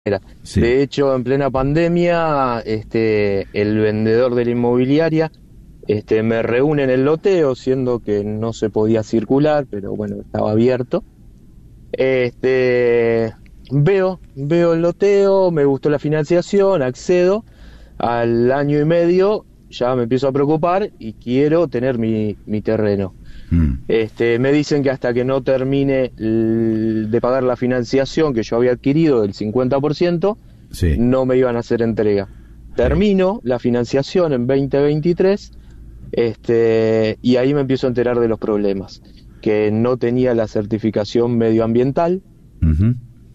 Sí. De hecho, en plena pandemia, el vendedor de la inmobiliaria, me reúne en el loteo, siendo que no se podía circular, pero bueno, estaba abierto. Este, veo el loteo, me gustó la financiación, accedo. Al año y medio ya me empiezo a preocupar y quiero tener mi terreno. Mm. Me dicen que hasta que no termine de pagar la financiación que yo había adquirido del 50%, Sí. no me iban a hacer entrega. Sí. Termino la financiación en 2023, y ahí me empiezo a enterar de los problemas, que no tenía la certificación medioambiental. Ujú.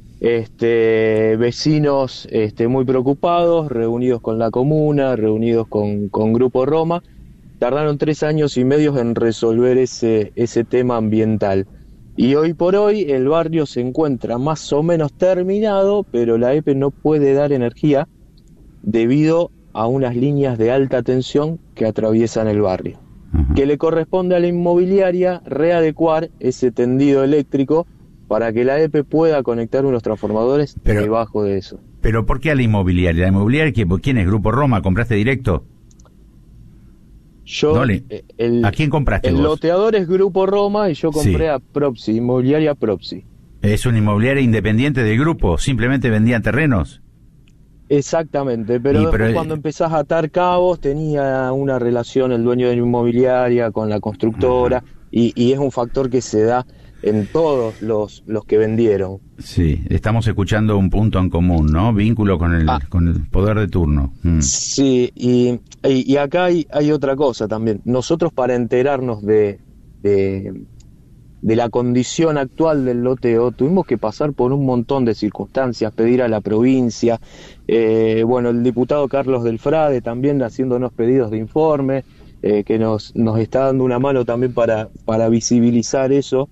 Vecinos muy preocupados, reunidos con la comuna, reunidos con Grupo Roma. Tardaron 3 años y medio en resolver ese tema ambiental. Y hoy por hoy el barrio se encuentra más o menos terminado, pero la EPE no puede dar energía debido a unas líneas de alta tensión que atraviesan el barrio. Ajá. Que le corresponde a la inmobiliaria readecuar ese tendido eléctrico para que la EPE pueda conectar unos transformadores Pero- debajo de eso. Pero ¿por qué a la inmobiliaria? ¿La inmobiliaria quién es? ¿Grupo Roma? ¿Compraste directo? Yo, No le- ¿A quién compraste el vos? loteador es Grupo Roma y yo compré Sí. a Propsi, inmobiliaria Propsi. ¿Es una inmobiliaria independiente del grupo? ¿Simplemente vendían terrenos? Exactamente, pero después cuando empezás a atar cabos tenía una relación el dueño de la inmobiliaria con la constructora y es un factor que se da en todos los que vendieron. Sí, estamos escuchando un punto en común, ¿no? Vínculo con el poder de turno. Mm. Sí, y acá hay otra cosa también. Nosotros para enterarnos de la condición actual del loteo, tuvimos que pasar por un montón de circunstancias, pedir a la provincia, bueno, el diputado Carlos Delfrade también haciéndonos pedidos de informe, que nos está dando una mano también para visibilizar eso.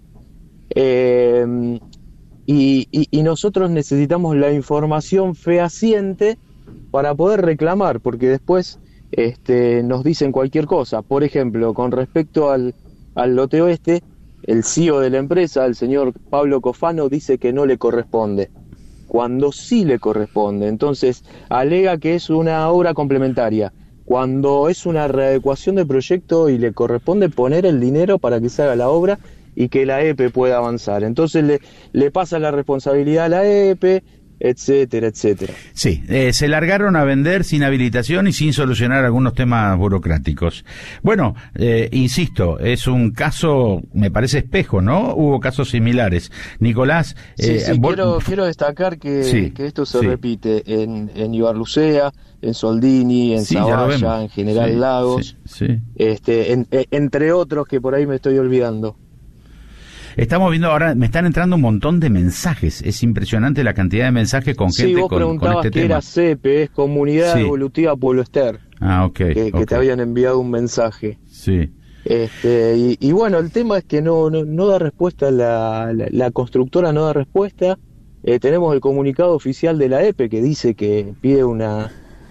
Y nosotros necesitamos la información fehaciente para poder reclamar, porque después nos dicen cualquier cosa. Por ejemplo, con respecto al loteo el CEO de la empresa, el señor Pablo Cofano, dice que no le corresponde, cuando sí le corresponde. Entonces, alega que es una obra complementaria, cuando es una readecuación de proyecto y le corresponde poner el dinero para que se haga la obra y que la EPE pueda avanzar. Entonces le pasa la responsabilidad a la EPE, etcétera, etcétera. Sí, se largaron a vender sin habilitación y sin solucionar algunos temas burocráticos. Bueno, insisto, es un caso, me parece espejo, ¿no? Hubo casos similares. Nicolás, Sí, quiero destacar que esto se sí. repite en Ibarlucea, en Soldini, en Sí, ya lo Zavalla, vemos. en General Sí, Lagos, sí. entre otros que por ahí me estoy olvidando. Estamos viendo ahora, me están entrando un montón de mensajes. Es impresionante la cantidad de mensajes con Sí, gente vos con preguntabas este qué tema. era CEPE, es Comunidad Sí. Evolutiva Pueblo Ester, Ah, ok. que ok. te habían enviado un mensaje. Sí. Y bueno, el tema es que no da respuesta, la constructora no da respuesta. Tenemos el comunicado oficial de la EPE que dice que pide una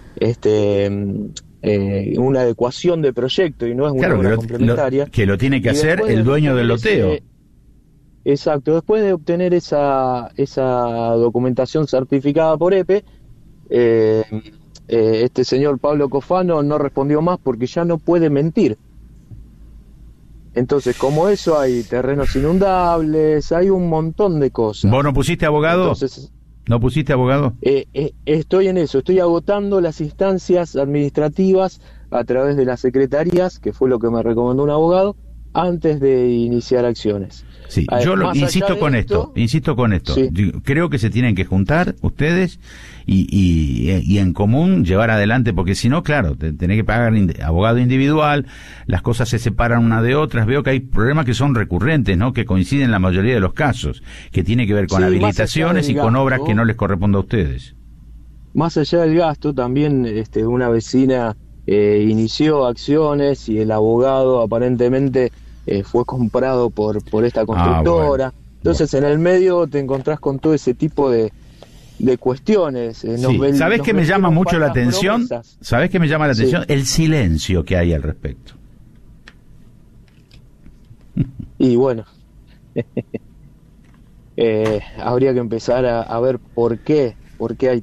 adecuación de proyecto y no es una Claro, obra complementaria. que lo tiene que Y hacer después de el dueño del obtener loteo. exacto, después de obtener esa documentación certificada por EPE, este señor Pablo Cofano no respondió más porque ya no puede mentir. Entonces, como eso, hay terrenos inundables, hay un montón de cosas. ¿Vos no pusiste abogado? Entonces, ¿No pusiste abogado? estoy en eso, estoy agotando las instancias administrativas a través de las secretarías, que fue lo que me recomendó un abogado, antes de iniciar acciones. Sí, yo Más allá insisto de con esto. Sí. Creo que se tienen que juntar ustedes y en común llevar adelante, porque si no, claro, tenés que pagar abogado individual, las cosas se separan una de otras. Veo que hay problemas que son recurrentes, ¿no? Que coinciden en la mayoría de los casos, que tiene que ver con Sí, habilitaciones más allá y del con gasto, obras que no les corresponde a ustedes. Más allá del gasto, también una vecina inició acciones y el abogado aparentemente fue comprado por esta constructora. Bueno. Entonces, en el medio te encontrás con todo ese tipo de cuestiones. Sí. ¿Sabés qué me llama mucho la atención? ¿Sabés qué me llama la atención? El silencio que hay al respecto. Y bueno, habría que empezar a ver por qué por qué hay